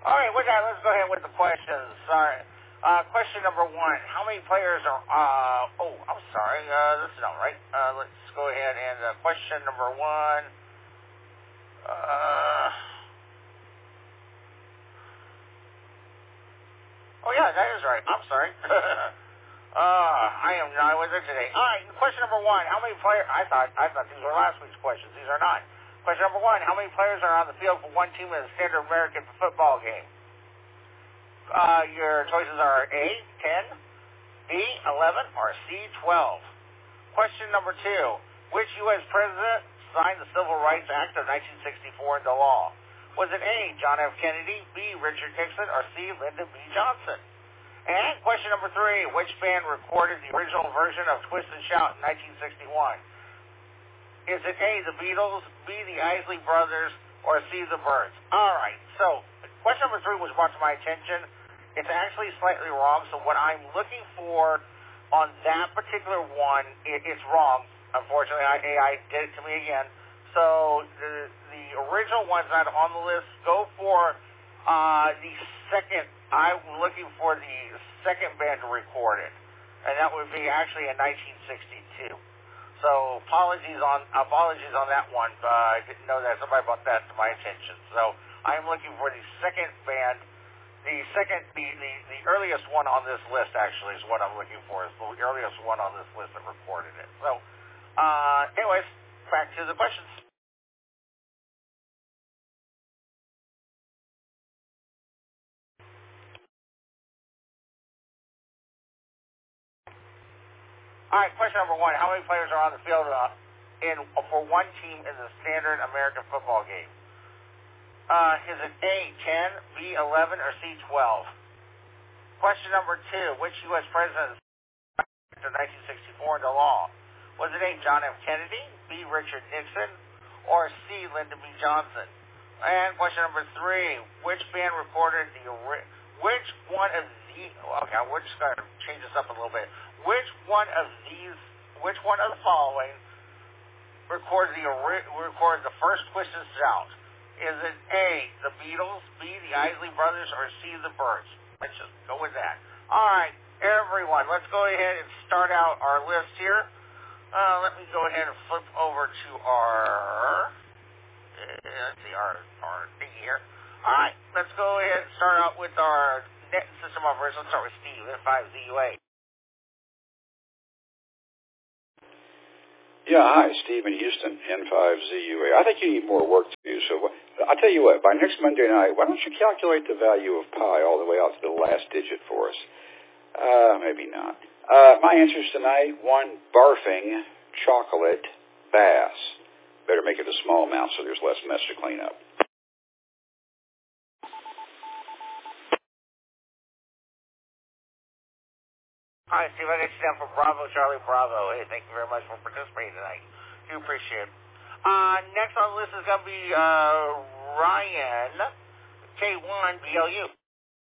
All right, with that, let's go ahead with the questions. Sorry. Question number one. How many players are, I'm sorry. This is not right. Let's go ahead and, question number one. Yeah, that is right. I'm sorry. I am not with it today. All right, question number one. How many players, I thought these were last week's questions. These are not. Question number one. How many players are on the field for one team in a standard American football game? Your choices are A, 10, B, 11, or C, 12. Question number two. Which U.S. president signed the Civil Rights Act of 1964 into law? Was it A, John F. Kennedy, B, Richard Nixon, or C, Lyndon B. Johnson? And question number three. Which band recorded the original version of Twist and Shout in 1961? Is it A, the Beatles, B, the Isley Brothers, or C, the Byrds? All right, so question number three was brought to my attention. It's actually slightly wrong, so what I'm looking for on that particular one, it's wrong. Unfortunately, AI did it to me again. So the original one's not on the list. Go for the second. I'm looking for the second band to record it, and that would be actually in 1962. So apologies on that one. I didn't know that. Somebody brought that to my attention. So I'm looking for the second band. The earliest one on this list actually is what I'm looking for. Is the earliest one on this list that recorded it. So, anyways, back to the questions. All right, question number one. How many players are on the field for one team in the standard American football game? Is it A, 10, B, 11, or C, 12? Question number two. Which U.S. president signed 1964 into law? Was it A, John F. Kennedy, B, Richard Nixon, or C, Lyndon B. Johnson? And question number three. Which band recorded which one of we're just going to change this up a little bit. Which one of the following recorded the first Twist and Shout? Is it A, the Beatles, B, the Isley Brothers, or C, the Byrds? Let's just go with that. All right, everyone, let's go ahead and start out our list here. Let me go ahead and flip over to our thing here. All right, let's go ahead and start out with our net system operators. Let's start with Steve, N5ZUA. Yeah, hi, Steve in Houston, N5ZUA. I think you need more work to do, so I'll tell you what, by next Monday night, why don't you calculate the value of pi all the way out to the last digit for us? Maybe not. My answers tonight, one, barfing chocolate bass. Better make it a small amount so there's less mess to clean up. Hi, Steve. I got you down for Bravo, Charlie Bravo. Hey, thank you very much for participating tonight. Do appreciate it. Next on the list is going to be Ryan, K1BLU.